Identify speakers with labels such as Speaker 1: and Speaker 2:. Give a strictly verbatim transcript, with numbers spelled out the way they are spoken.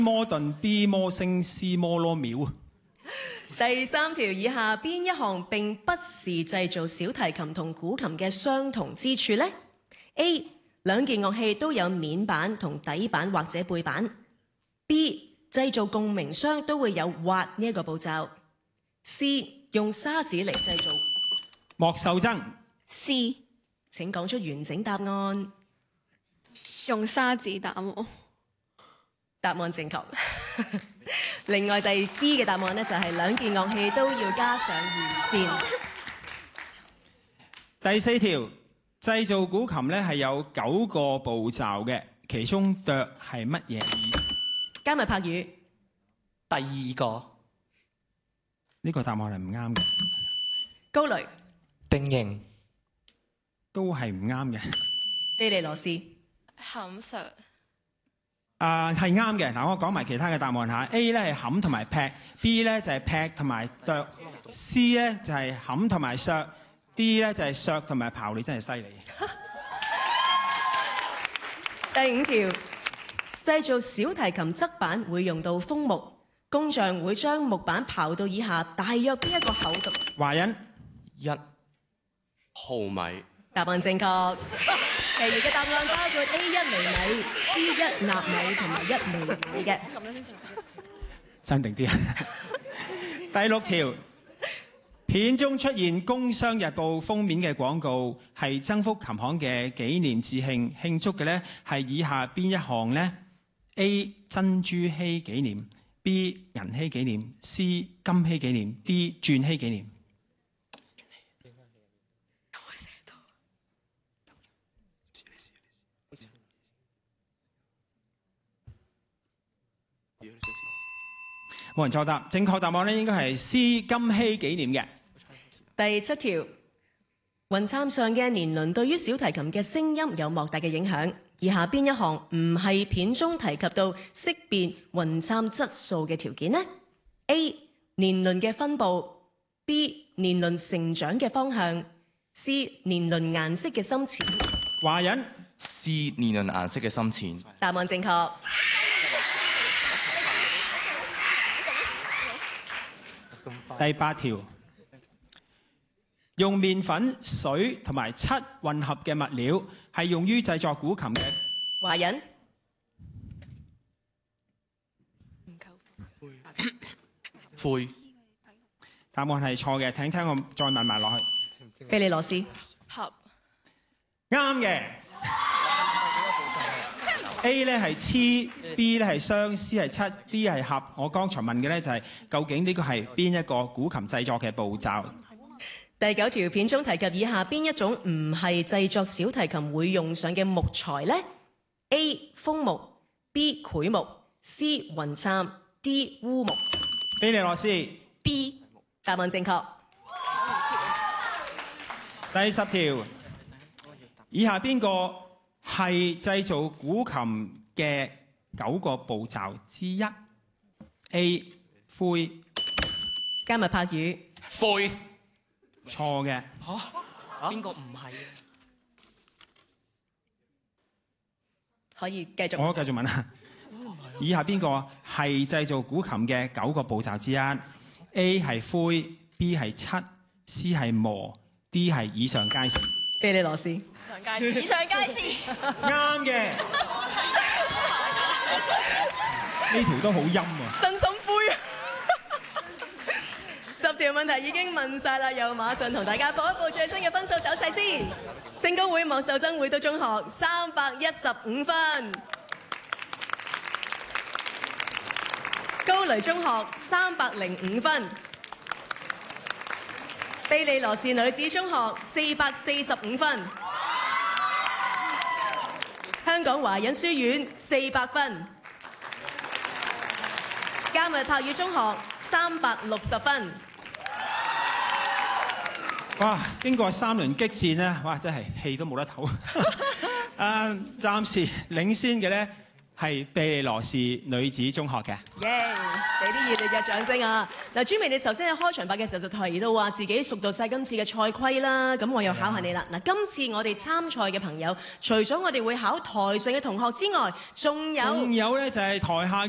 Speaker 1: 摩頓 B 摩星 C 摩羅廟。
Speaker 2: 第三條，以下邊一項並不是製造小提琴同古琴嘅相同之處呢？ A. 兩件樂器都有面板同底板或者背板。 B. 製造共鳴箱都會有挖呢一個步驟。 C. 用沙子嚟製造。
Speaker 1: 莫秀珍。
Speaker 3: C.
Speaker 2: 請講出完整答案。
Speaker 3: 用沙子打喎。
Speaker 2: 答案正確。另外第 D 嘅答案呢，就係兩件樂器都要加上弦線。
Speaker 1: 第四條，製造古琴咧係有九個步驟嘅，其中剁係乜嘢？
Speaker 2: 加密拍語。
Speaker 4: 第二個。
Speaker 1: 呢個答案係唔啱嘅。
Speaker 2: 高雷。
Speaker 4: 定型。
Speaker 1: 都係唔啱嘅。
Speaker 2: 庇理羅士。
Speaker 3: 冚實。
Speaker 1: 啊，係啱嘅。嗱，我講埋其他嘅答案嚇。A 咧係冚同埋劈 ，B 咧就係劈同埋剁 ，C 咧就係冚同埋削 ，D 咧就係削同埋刨。你真係犀利。
Speaker 2: 第五條，製造小提琴側板會用到楓木，工匠會將木板刨到以下大約邊一個厚度？
Speaker 1: 華人。
Speaker 5: 一毫米。
Speaker 2: 答案正確。其餘嘅答案包括 A 一厘米、C 一納米同埋一微米嘅。
Speaker 1: 鎮定啲啊！第六條，片中出現《工商日報》封面嘅廣告係增福琴行嘅紀念致慶，慶祝嘅呢係以下邊一項呢？ A 珍珠禧紀念， B 銀禧紀念， C 金禧紀念， D 鑽禧紀念。冇人錯答，正確答案咧應該係 C 金禧紀念嘅。
Speaker 2: 第七條，雲杉上嘅年輪對於小提琴嘅聲音有莫大嘅影響。以下邊一項唔係片中提及到識別雲杉質素嘅條件呢？ A 年輪嘅分佈， B 年輪成長嘅方向， C 年輪顏色嘅深淺。
Speaker 1: 華人。
Speaker 5: C 年輪顏色嘅深淺。
Speaker 2: 答案正確。
Speaker 1: 第八條，用麵粉、水同埋漆混合嘅物料係用於製作古琴嘅。
Speaker 2: 華人。
Speaker 5: 灰。
Speaker 1: 答案係錯嘅，聽聽我再問埋落去。
Speaker 2: 庇理羅士。
Speaker 3: 合。
Speaker 1: 啱嘅。A 咧係黐 ，B 咧係雙 ，C 係七 ，D 係合。我剛才問嘅咧就係究竟呢個係邊一個古琴製作嘅步驟？
Speaker 2: 第九條，片中提及以下邊一種唔係製作小提琴會用上嘅木材呢？ A 楓木， B 檜木， C 雲杉， D 烏木。
Speaker 1: 庇理羅士。
Speaker 3: B。
Speaker 2: 答案正確。
Speaker 1: 第十條，以下邊個係製造古琴嘅九個步驟之一 ？A 灰。
Speaker 2: 加密拍語。
Speaker 4: 灰。
Speaker 1: 錯嘅。
Speaker 4: 嚇？邊個唔係？
Speaker 2: 可以繼續。
Speaker 1: 我繼續問啊。以下邊個係製造古琴嘅九個步驟之一 ？A 係灰 ，B 係漆 ，C 係磨 ，D 係以上皆是。
Speaker 2: 庇理羅士。
Speaker 3: 以上皆是。
Speaker 1: 啱嘅。呢條都好陰啊！
Speaker 2: 真心灰啊！十條問題已經問晒啦，又馬上同大家報一報最新嘅分數走勢先。聖公會莫秀珍會督中學三百一十五分，高雷中學三百零五分，庇理羅士女子中學四百四十五分，香港華仁書院四百分，加密柏語中學三百六十分。
Speaker 1: 哇！經過三輪激戰咧，哇！真係氣都冇得唞。誒，暫時領先嘅咧係庇理羅士女子中學嘅。
Speaker 2: 耶！俾啲熱烈嘅掌聲啊！嗱，朱明，你頭先喺開場白嘅時候就提到話自己熟讀晒今次嘅賽規啦，咁我又考下你啦。嗱，今次我哋參賽嘅朋友，除咗我哋會考台上嘅同學之外，仲有
Speaker 1: 仲有咧就係台下